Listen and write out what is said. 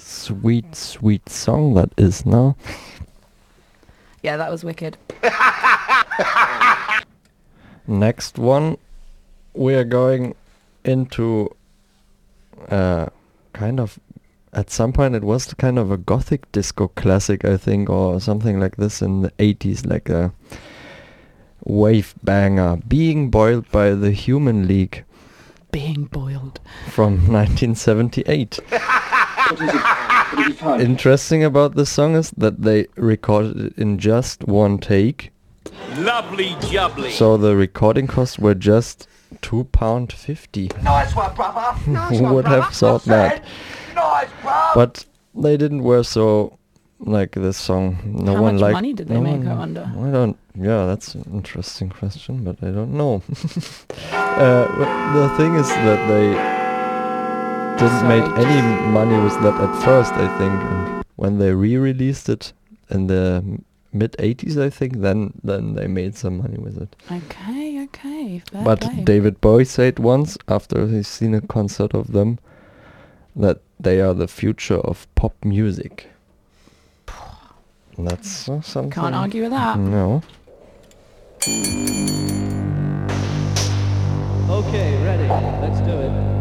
sweet, sweet song that is, no? Yeah, that was wicked. Next one, we are going into kind of, at some point it was kind of a gothic disco classic, I think, or something like this in the 80s, like a wave banger, Being Boiled by the Human League Being boiled. from 1978. Interesting about this song is that they recorded it in just one take. Lovely jubbly. So the recording costs were just £2.50. Nice one, brother. Nice Who one, would brother. have thought that? Nice, bro. But they didn't wear so like this song. No How one much liked. money did they no make, one- I wonder? I don't. Yeah, that's an interesting question, but I don't know. But the thing is that they didn't make Sorry. any money with that at first, I think. And when they re-released it in the mid 80s, I think, then they made some money with it. Okay. Fair But play. David Bowie said once, after he's seen a concert of them, that they are the future of pop music. And that's something. Can't argue with that. No. Okay, ready. Let's do it.